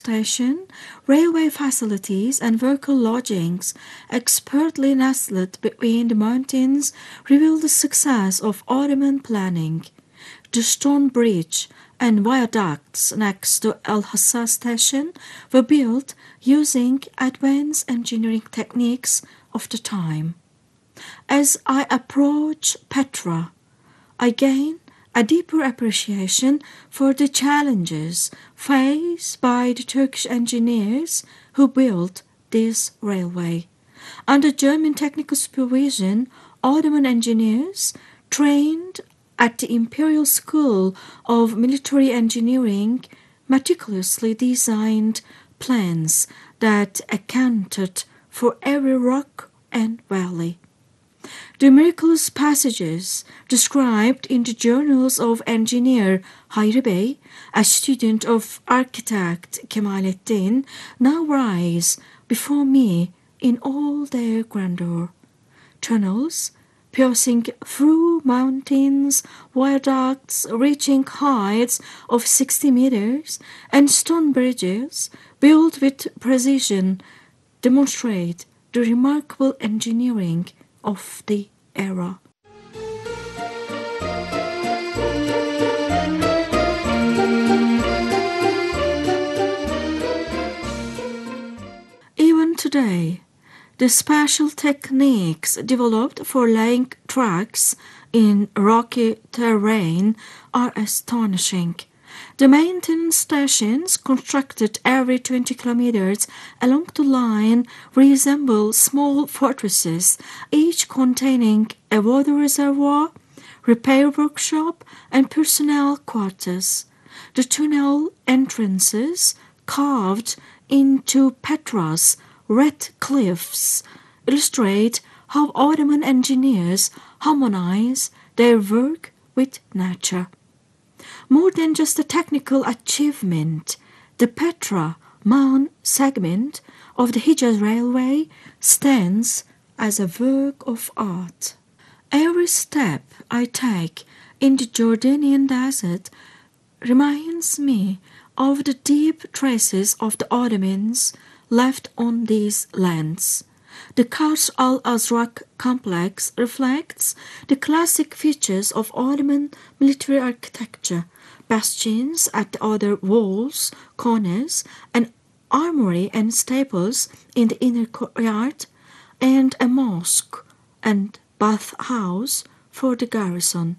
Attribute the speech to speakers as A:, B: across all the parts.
A: station, railway facilities, and vehicle lodgings, expertly nestled between the mountains, reveal the success of Ottoman planning. The stone bridge and viaducts next to El Hassa station were built using advanced engineering techniques of the time. As I approach Petra, I gain a deeper appreciation for the challenges faced by the Turkish engineers who built this railway. Under German technical supervision, Ottoman engineers trained at the Imperial School of Military Engineering meticulously designed plans that accounted for every rock and valley. The miraculous passages described in the journals of engineer Hayri Bey, a student of architect Kemalettin, now rise before me in all their grandeur. Tunnels piercing through mountains, viaducts reaching heights of 60 meters, and stone bridges built with precision demonstrate the remarkable engineering of the era. Even today, the special techniques developed for laying tracks in rocky terrain are astonishing. The maintenance stations, constructed every 20 kilometers along the line, resemble small fortresses, each containing a water reservoir, repair workshop, and personnel quarters. The tunnel entrances, carved into Petra's red cliffs, illustrate how Ottoman engineers harmonize their work with nature. More than just a technical achievement, the Petra Maun segment of the Hijaz Railway stands as a work of art. Every step I take in the Jordanian desert reminds me of the deep traces of the Ottomans left on these lands. The Kars al-Azraq complex reflects the classic features of Ottoman military architecture: bastions at the outer walls, corners, an armory and stables in the inner courtyard, and a mosque and bathhouse for the garrison.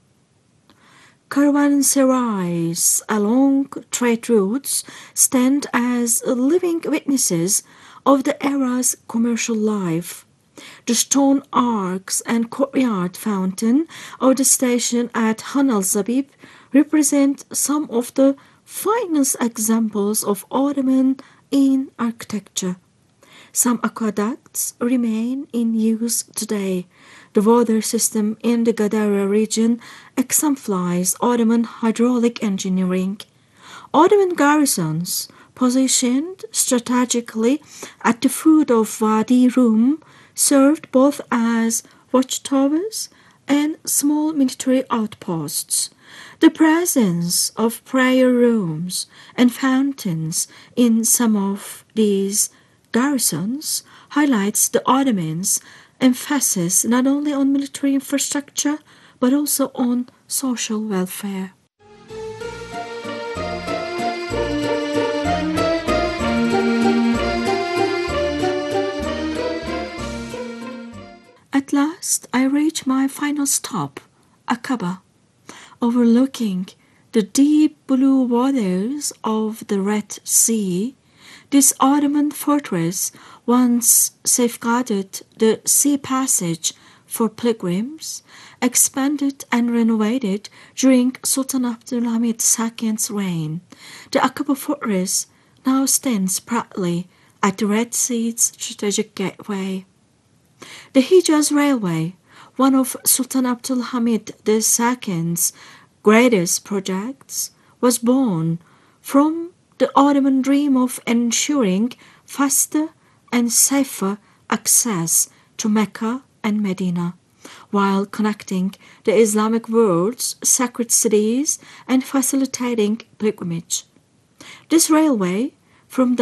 A: Caravanserais along trade routes stand as living witnesses of the era's commercial life. The stone arcs and courtyard fountain of the station at Han al-Zabib represent some of the finest examples of Ottoman in architecture. Some aqueducts remain in use today. The water system in the Gadara region exemplifies Ottoman hydraulic engineering. Ottoman garrisons, positioned strategically at the foot of Wadi Rum, served both as watchtowers and small military outposts. The presence of prayer rooms and fountains in some of these garrisons highlights the Ottomans' emphasis not only on military infrastructure but also on social welfare. At last, I reach my final stop, Aqaba, overlooking the deep blue waters of the Red Sea. This Ottoman fortress once safeguarded the sea passage for pilgrims, expanded and renovated during Sultan Abdulhamid II's reign. The Aqaba fortress now stands proudly at the Red Sea's strategic gateway. The Hijaz Railway, one of Sultan Abdulhamid II's greatest projects, was born from the Ottoman dream of ensuring faster and safer access to Mecca and Medina, while connecting the Islamic world's sacred cities and facilitating pilgrimage. This railway from